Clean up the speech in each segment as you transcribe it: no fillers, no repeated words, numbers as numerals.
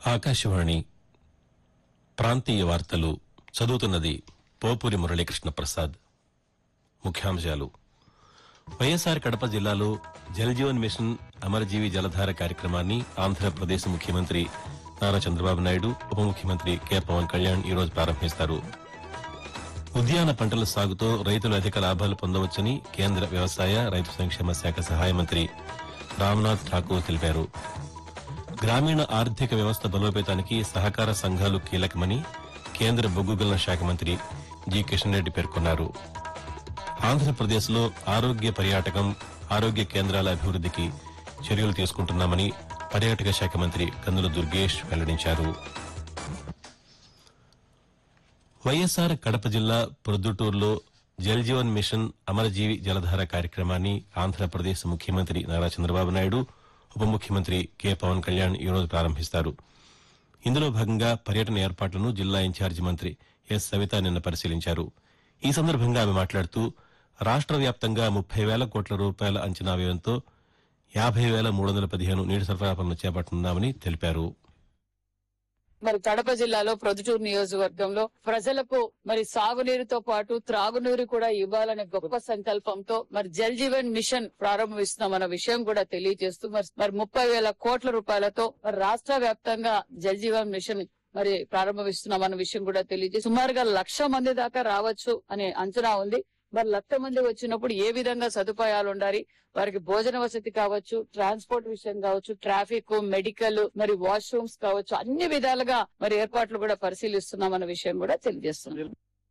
ఆకాశవాణి ప్రాంతీయ వార్తలు చదువుతున్నది పోపూరి మురళీకృష్ణ ప్రసాద్. ముఖ్యాంశాలు. వైఎస్సార్ కడప జిల్లాలో జలజీవన్ మిషన్ అమరజీవి జలధార కార్యక్రమాన్ని ఆంధ్రప్రదేశ్ ముఖ్యమంత్రి నారా చంద్రబాబు నాయుడు, ఉప ముఖ్యమంత్రి కె పవన్ కళ్యాణ్ ఈరోజు ప్రారంభిస్తారు. ఉద్యాన పంటల సాగుతో రైతులు అధిక లాభాలు పొందవచ్చని కేంద్ర వ్యవసాయ, రైతు సంక్షేమ శాఖ సహాయ మంత్రి రామ్నాథ్ ఠాకూర్ తెలిపారు. గ్రామీణ ఆర్థిక వ్యవస్థ బలోపేతానికి సహకార సంఘాలు కీలకమని కేంద్ర బొగ్గు గనుల శాఖ మంత్రి జి కిషన్ రెడ్డి పేర్కొన్నారు. ఆంధ్రప్రదేశ్లో ఆరోగ్య పర్యాటకం, ఆరోగ్య కేంద్రాల అభివృద్దికి చర్యలు తీసుకుంటున్నామని పర్యాటక శాఖ మంత్రి కందుల దుర్గేష్ వెల్లడించారు. వైఎస్సార్ కడప జిల్లా ప్రొద్దుటూరులో జలజీవన్ మిషన్ అమరజీవి జలధార కార్యక్రమాన్ని ఆంధ్రప్రదేశ్ ముఖ్యమంత్రి నారా చంద్రబాబు నాయుడు, ఉప ముఖ్యమంత్రి కె పవన్ కళ్యాణ్ ఈరోజు ప్రారంభిస్తారు. ఇందులో భాగంగా పర్యటన ఏర్పాట్లను జిల్లా ఇన్ఛార్జి మంత్రి ఎస్ సవిత నిన్న పరిశీలించారు. ఈ సందర్భంగా ఆమె మాట్లాడుతూ రాష్ట్ర వ్యాప్తంగా 30,000 కోట్ల రూపాయల అంచనా వ్యయంతో 50,315 నీటి సరఫరా పనులు చేపట్టనున్నామని తెలిపారు. మరి కడప జిల్లాలో ప్రొద్దుటూరు నియోజకవర్గంలో ప్రజలకు మరి సాగునీరుతో పాటు త్రాగునీరు కూడా ఇవ్వాలనే గొప్ప సంకల్పంతో మరి జల్ జీవన్ మిషన్ ప్రారంభిస్తున్నామన్న విషయం కూడా తెలియజేస్తూ మరి 30,000 కోట్ల రూపాయలతో మరి రాష్ట్ర వ్యాప్తంగా జల్ జీవన్ మిషన్ మరి ప్రారంభిస్తున్నామన్న విషయం కూడా తెలియజేసి సుమారుగా 1,00,000 మంది దాకా రావచ్చు అనే అంచనా ఉంది. మరి 1,00,000 మంది వచ్చినప్పుడు ఏ విధంగా సదుపాయాలు ఉండాలి, వారికి భోజన వసతి కావచ్చు, ట్రాన్స్పోర్ట్ విషయం కావచ్చు, ట్రాఫిక్, మెడికల్, మరి వాష్రూమ్స్ కావచ్చు, అన్ని విధాలుగా మరి ఏర్పాట్లు కూడా పరిశీలిస్తున్నామన్న విషయం కూడా తెలియజేస్తున్నాం.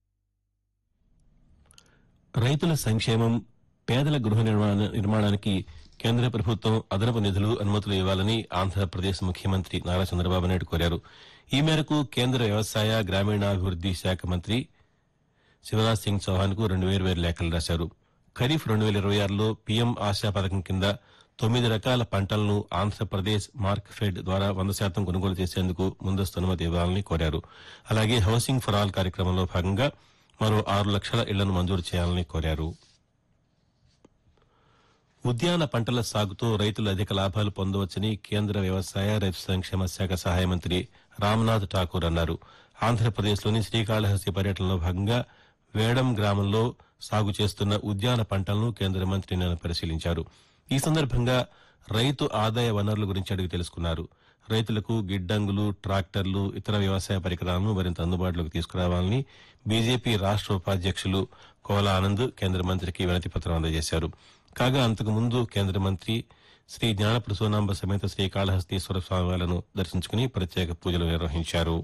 రైతుల సంక్షేమం, పేదల గృహ నిర్మాణానికి కేంద్ర ప్రభుత్వం అదనపు నిధులు, అనుమతులు ఇవ్వాలని ఆంధ్రప్రదేశ్ ముఖ్యమంత్రి నారా చంద్రబాబు నాయుడు కోరారు. ఈ మేరకు కేంద్ర వ్యవసాయ, గ్రామీణాభివృద్ది శాఖ మంత్రి శివరాజ్ సింగ్ చౌహాన్ కు 2 వేర్వేరు లేఖలు రాశారు. ఖరీఫ్ 2026లో పీఎం ఆశా పథకం కింద 9 రకాల పంటలను ఆంధ్రప్రదేశ్ మార్క్ఫెడ్ ద్వారా 100% కొనుగోలు చేసేందుకు ముందస్తు అనుమతి ఇవ్వాలని కోరారు. అలాగే హౌసింగ్ ఫర్ ఆల్ కార్యక్రమంలో భాగంగా మరో 6 లక్షల ఇళ్లను మంజూరు చేయాలని కోరారు. ఉద్యాన పంటల సాగుతో రైతులు అధిక లాభాలు పొందవచ్చని కేంద్ర వ్యవసాయ, రైతు సంక్షేమ శాఖ సహాయ మంత్రి రామ్నాథ్ ఠాకూర్ అన్నారు. ఆంధ్రప్రదేశ్లోని శ్రీకాళహస్తి పర్యటనలో భాగంగా వేడం గ్రామంలో సాగు చేస్తున్న ఉద్యాన పంటలను కేంద్ర మంత్రి నిన్న పరిశీలించారు. ఈ సందర్భంగా రైతు ఆదాయ వనరుల గురించి అడిగి తెలుసుకున్నారు. రైతులకు గిడ్డంగులు, ట్రాక్టర్లు, ఇతర వ్యవసాయ పరికరాలను మరింత అందుబాటులోకి తీసుకురావాలని బీజేపీ రాష్ట ఉపాధ్యక్షులు కోలా ఆనంద్ కేంద్ర మంత్రికి వినతిపత్రం అందజేశారు. కాగా అంతకుముందు కేంద్ర మంత్రి శ్రీ జ్ఞానప్రసూనాంబ సమేత శ్రీకాళహస్తీశ్వర స్వామివార్లను దర్శించుకుని ప్రత్యేక పూజలు నిర్వహించారు.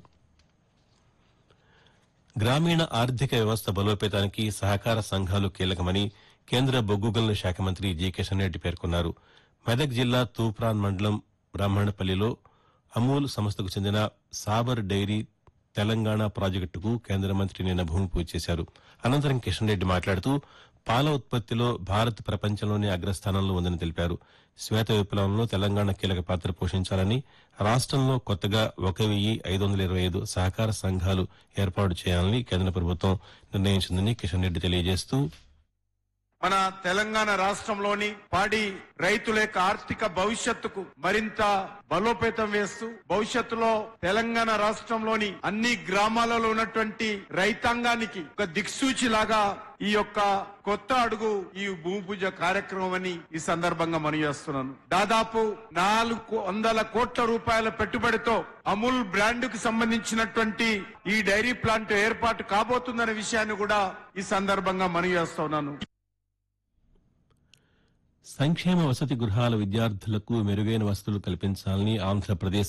గ్రామీణ ఆర్థిక వ్యవస్థ బలోపేతానికి సహకార సంఘాలు కీలకమని కేంద్ర బొగ్గు గనుల శాఖ మంత్రి జి కిషన్ రెడ్డి పేర్కొన్నారు. మెదక్ జిల్లా తూప్రాన్ మండలం బ్రాహ్మణపల్లిలో అమూల్ సంస్థకు చెందిన సాబర్ డైరీ తెలంగాణ ప్రాజెక్టుకు కేంద్ర మంత్రి నిన్న భూమి పూజ చేశారు. అనంతరం కిషన్ రెడ్డి మాట్లాడుతూ పాల ఉత్పత్తిలో భారత్ ప్రపంచంలోనే అగ్రస్థానంలో ఉందని తెలిపారు. శ్వేత విప్లవంలో తెలంగాణ కీలక పాత్ర పోషించాలని రాష్టంలో కొత్తగా 1,525 సహకార సంఘాలు ఏర్పాటు చేయాలని కేంద్ర ప్రభుత్వం నిర్ణయించిందని కిషన్ రెడ్డి తెలియజేస్తూ మన తెలంగాణ రాష్ట్రంలోని పాడి రైతుల యొక్క ఆర్థిక భవిష్యత్తుకు మరింత బలోపేతం వేస్తూ భవిష్యత్తులో తెలంగాణ రాష్ట్రంలోని అన్ని గ్రామాలలో ఉన్నటువంటి రైతాంగానికి ఒక దిక్సూచి లాగా ఈ యొక్క కొత్త అడుగు ఈ భూమి పూజ కార్యక్రమం అని ఈ సందర్భంగా మనవి చేస్తున్నాను. దాదాపు 400 కోట్ల రూపాయల పెట్టుబడితో అమూల్ బ్రాండ్ కు సంబంధించినటువంటి ఈ డైరీ ప్లాంట్ ఏర్పాటు కాబోతుందనే విషయాన్ని కూడా ఈ సందర్భంగా మనవి చేస్తున్నాను. సంక్షేమ వసతి గృహాల విద్యార్థులకు మెరుగైన వసతులు కల్పించాలని ఆంధ్రప్రదేశ్